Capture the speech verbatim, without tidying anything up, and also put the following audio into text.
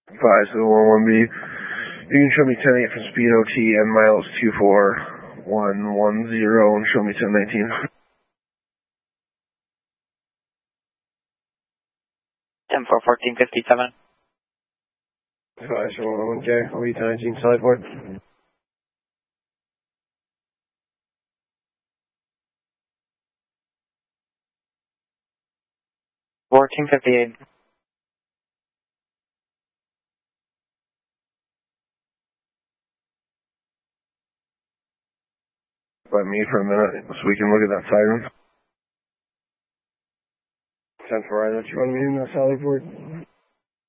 Five, so one one B. You can show me ten eight from speed O T and miles two four one one zero and show me ten nineteen. ten four fourteen fifty-seven. Five, so one one K. I'll be ten nineteen side port. fourteen fifty-eight. By me for a minute so we can look at that siren. ten four, I let you run me in that solid port.